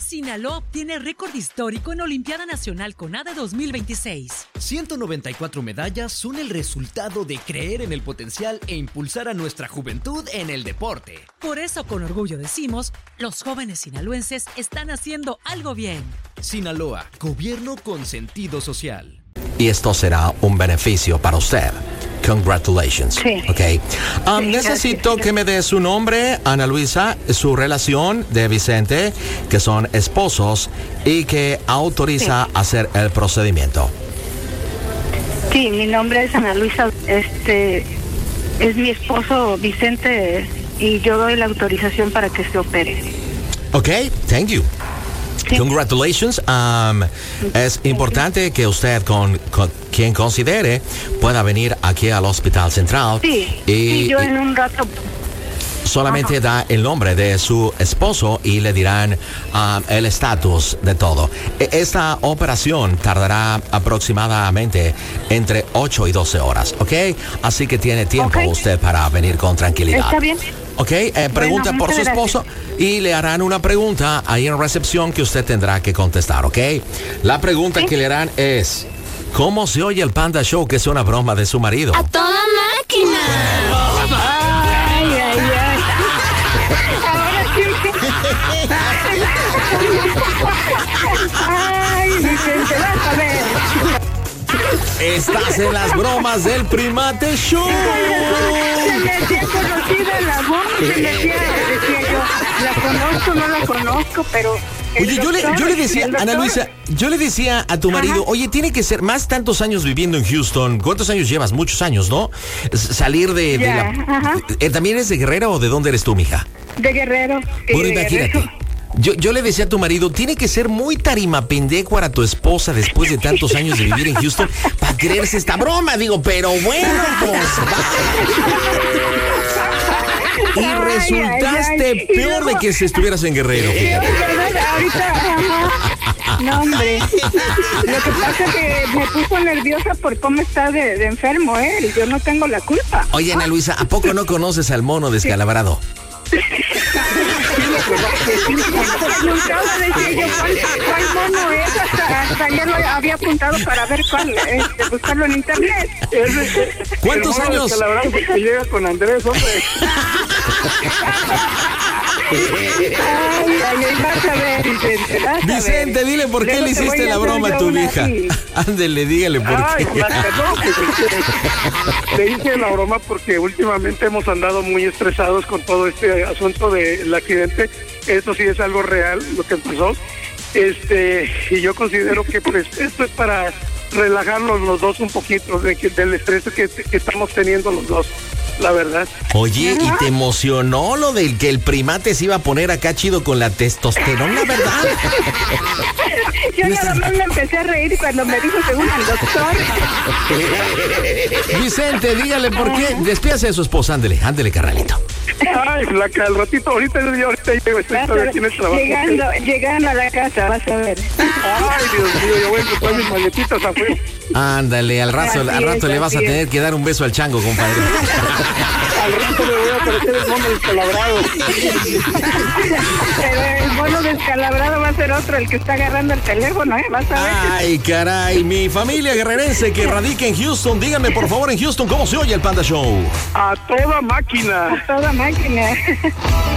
Sinaloa obtiene récord histórico en Olimpiada Nacional CONADE 2026. 194 medallas son el resultado de creer en el potencial e impulsar a nuestra juventud en el deporte. Por eso, con orgullo decimos, los jóvenes sinaloenses están haciendo algo bien. Sinaloa, gobierno con sentido social. Y esto será un beneficio para usted. Congratulations. Sí. Okay. Sí, necesito gracias. que me dé su nombre, Ana Luisa, su relación de Vicente, que son esposos, y que autoriza hacer el procedimiento. Sí, mi nombre es Ana Luisa. Es mi esposo Vicente y yo doy la autorización para que se opere. Ok, thank you. Sí. Congratulations. Es importante que usted, con quien considere, pueda venir aquí al Hospital Central. Sí, yo en un rato. Solamente da el nombre de su esposo y le dirán el estatus de todo. Esta operación tardará aproximadamente entre 8 y 12 horas, ¿ok? Así que tiene tiempo usted para venir con tranquilidad. ¿Está bien? Ok, pregunta por su muchas esposo y le harán una pregunta ahí en recepción que usted tendrá que contestar, ¿ok? La pregunta que le harán es: ¿cómo se oye el Panda Show, que es una broma de su marido? ¡A toda máquina! Ay, ay, ay. Ahora sí. Ay, Vicente, vas a ver. Estás en las bromas del Primate Show. Se me hacía conocida la voz, decía yo, la conozco, no la conozco, pero... Oye, yo le decía, Ana Luisa, yo le decía a tu marido, oye, tiene que ser más tantos años viviendo en Houston. ¿Cuántos años llevas? Muchos años, ¿no? Salir de la... ¿También eres de Guerrero o de dónde eres tú, mija? De Guerrero. Bueno, imagínate. Yo le decía a tu marido, tiene que ser muy tarimapendécuara tu esposa después de tantos años de vivir en Houston para creerse esta broma. Digo, pero bueno, pues va. Y resultaste peor de que si estuvieras en Guerrero. Fíjate. No, hombre. Lo que pasa es que me puso nerviosa por cómo está de enfermo él. Y yo no tengo la culpa. Oye, Ana Luisa, ¿a poco no conoces al mono descalabrado? ¿Cuál mono es? Hasta ayer lo había apuntado para ver cuál, buscarlo en internet. ¿Cuántos años? Que llega con Andrés, hombre. Ay, vas a ver, Vicente, vas a Vicente, ver. dile por qué Luego le te voy hiciste a la hacer broma a yo tu una hija. así. Ándele, dígale por Ay, qué. le hice la broma porque últimamente hemos andado muy estresados con todo este asunto del accidente. Esto sí es algo real, lo que pasó. Y yo considero que pues esto es para relajarnos los dos un poquito del estrés que estamos teniendo los dos, la verdad. Oye, ¿y te emocionó lo del que el primate se iba a poner acá chido con la testosterona, verdad? Yo nada más me empecé a reír cuando me dijo según el doctor. Vicente, dígale por qué. Despídase de su esposa, ándele, carnalito. Ay, flaca, al ratito, ahorita llego, estoy todavía aquí en el trabajo. Llegando a la casa, vas a ver. Ay, Dios mío, yo voy a encontrar mis maletitas afuera. Ándale, al rato le vas a tener que dar un beso al chango, compadre. Al rato le voy a aparecer el mono descalabrado. Pero el mono descalabrado va a ser otro, el que está agarrando el teléfono, vas a ver. Ay, caray, mi familia guerrerense que radica en Houston, díganme por favor en Houston, ¿cómo se oye el Panda Show? A toda máquina. A toda máquina.